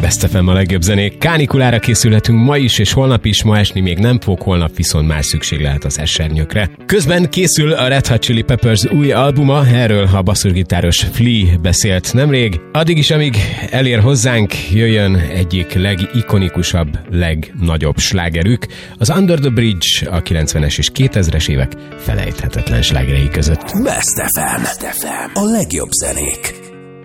Best FM a legjobb zenék. Kánikulára készülhetünk ma is és holnap is, ma esni még nem fog, holnap viszont már szükség lehet az esernyőkre. Közben készül a Red Hot Chili Peppers új albuma, erről a basszusgitáros Flea beszélt nemrég. Addig is, amíg elér hozzánk, jöjjön egyik legikonikusabb, legnagyobb slágerük, az Under the Bridge a 90-es és 2000-es évek felejthetetlen slágerei között. Best FM, a legjobb zenék.